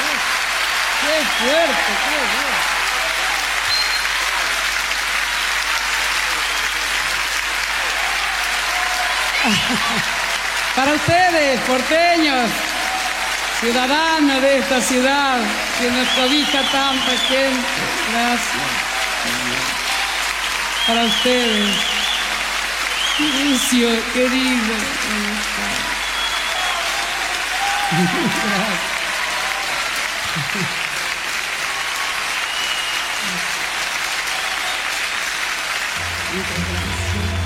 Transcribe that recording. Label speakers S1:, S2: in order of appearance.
S1: ¡Qué fuerte, qué fuerte! Para ustedes, porteños, ciudadanos de esta ciudad, que nos cobija tanta gente, gracias. Para ustedes, Lucio, querido, gracias.